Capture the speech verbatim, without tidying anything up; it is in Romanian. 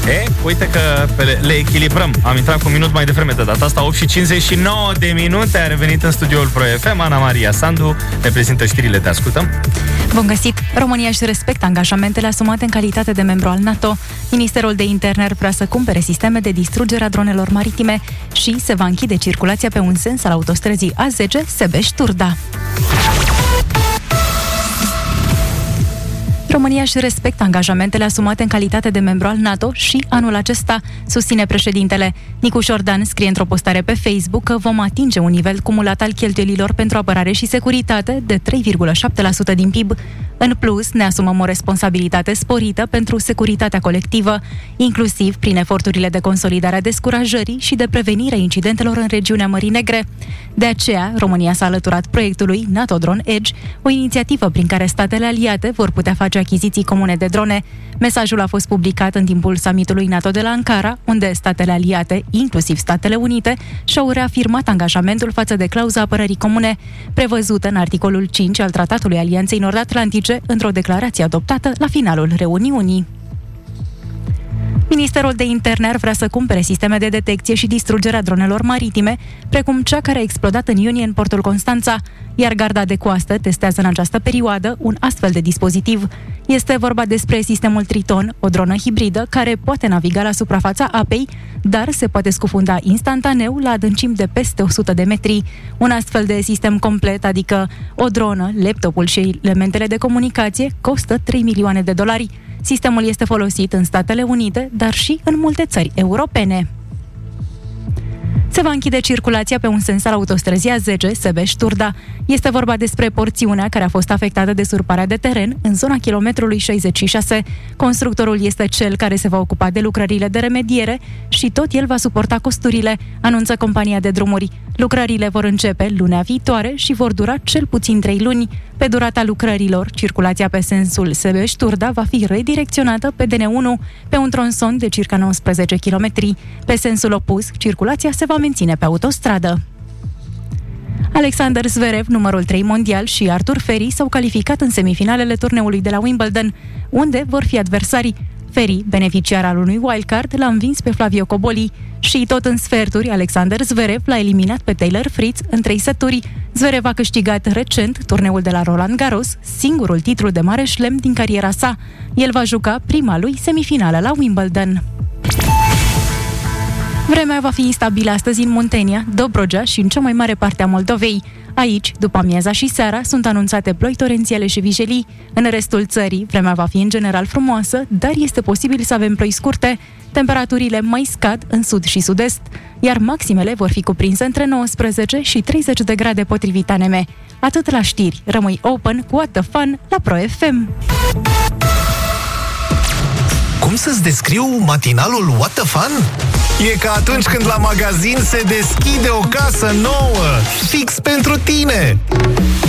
E, uite că le, le echilibrăm. Am intrat cu un minut mai devreme de data asta, opt și cincizeci și nouă de minute. A revenit în studioul Pro F M. Ana Maria Sandu ne prezintă știrile. Te ascultăm. Bun găsit! România își respectă angajamentele asumate în calitate de membru al NATO. Ministerul de Interne vrea să cumpere sisteme de distrugere a dronelor maritime și se va închide circulația pe un sens al autostrăzii A zece Sebeș-Turda. România își respectă angajamentele asumate în calitate de membru al NATO și anul acesta, susține președintele. Nicu Șordan scrie într-o postare pe Facebook că vom atinge un nivel cumulat al cheltuielilor pentru apărare și securitate de trei virgulă șapte la sută din P I B. În plus, ne asumăm o responsabilitate sporită pentru securitatea colectivă, inclusiv prin eforturile de consolidare a descurajării și de prevenire a incidentelor în regiunea Mării Negre. De aceea, România s-a alăturat proiectului NATO Drone Edge, o inițiativă prin care statele aliate vor putea face achiziții comune de drone. Mesajul a fost publicat în timpul summitului NATO de la Ankara, unde statele aliate, inclusiv Statele Unite, și-au reafirmat angajamentul față de clauza apărării comune, prevăzută în articolul cinci al Tratatului Alianței Nord-Atlantice, într-o declarație adoptată la finalul reuniunii. Ministerul de Interne ar vrea să cumpere sisteme de detecție și distrugere a dronelor maritime, precum cea care a explodat în iunie în portul Constanța, iar Garda de Coastă testează în această perioadă un astfel de dispozitiv. Este vorba despre sistemul Triton, o dronă hibridă care poate naviga la suprafața apei, dar se poate scufunda instantaneu la adâncimi de peste o sută de metri. Un astfel de sistem complet, adică o dronă, laptopul și elementele de comunicație, costă trei milioane de dolari. Sistemul este folosit în Statele Unite, dar și în multe țări europene. Se va închide circulația pe un sens al autostrăzii A zece Sebeș-Turda. Este vorba despre porțiunea care a fost afectată de surparea de teren în zona kilometrului șaizeci și șase. Constructorul este cel care se va ocupa de lucrările de remediere și tot el va suporta costurile, anunță compania de drumuri. Lucrările vor începe lunea viitoare și vor dura cel puțin trei luni. Pe durata lucrărilor, circulația pe sensul Sebeș-Turda va fi redirecționată pe D N unu, pe un tronson de circa nouăsprezece kilometri. Pe sensul opus, circulația se va menține pe autostradă. Alexander Zverev, numărul trei mondial, și Artur Feri s-au calificat în semifinalele turneului de la Wimbledon, unde vor fi adversarii. Feri, beneficiar al unui wildcard, l-a învins pe Flavio Cobolli și tot în sferturi, Alexander Zverev l-a eliminat pe Taylor Fritz în trei seturi. Zverev a câștigat recent turneul de la Roland Garros, singurul titlu de mare șlem din cariera sa. El va juca prima lui semifinală la Wimbledon. Vremea va fi instabilă astăzi în Muntenia, Dobrogea și în cea mai mare parte a Moldovei. Aici, după amiaza și seara, sunt anunțate ploi torențiale și vijelii. În restul țării, vremea va fi în general frumoasă, dar este posibil să avem ploi scurte. Temperaturile mai scad în sud și sud-est, iar maximele vor fi cuprinse între nouăsprezece și treizeci de grade potrivit A N M. Atât la știri. Rămâi open cu What the Fun la Pro F M. Cum să-ți descriu matinalul What the Fun? E ca atunci când la magazin se deschide o casă nouă, fix pentru tine.